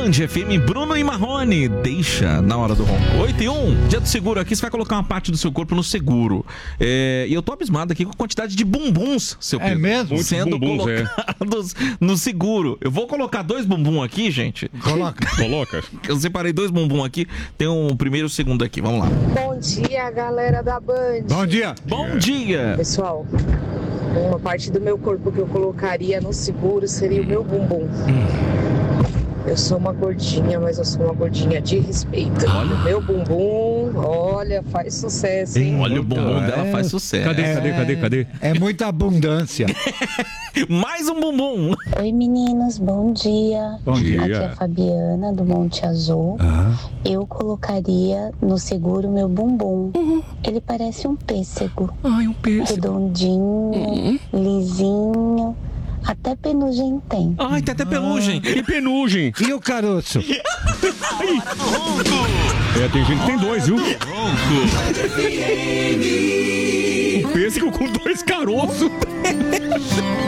Band FM, Bruno e Marrone. Deixa na hora do ronco. 8 e 1, dia do seguro aqui, você vai colocar uma parte do seu corpo no seguro. E eu tô abismado aqui com a quantidade de bumbuns, seu Pedro. É mesmo? Sendo colocados no seguro. Eu vou colocar 2 bumbum aqui, gente. Coloca. Eu separei 2 bumbum aqui. Tem um primeiro e o segundo aqui. Vamos lá. Bom dia, galera da Band. Bom dia. Bom dia. Pessoal, uma parte do meu corpo que eu colocaria no seguro seria o meu bumbum. Eu sou uma gordinha, mas eu sou uma gordinha de respeito. Olha. Meu bumbum, olha, faz sucesso, hein? Olha, o bumbum dela faz sucesso. Cadê? É muita abundância. Mais um bumbum. Oi, meninos, bom dia. Bom dia. Aqui é a Fabiana, do Monte Azul. Eu colocaria no seguro meu bumbum. Ele parece um pêssego. Ai, um pêssego. Redondinho, lisinho. Até penugem tem. Ai, tem até penugem. Que penugem. E o caroço? Tem gente que tem 2, viu? O pêssego com 2 caroços.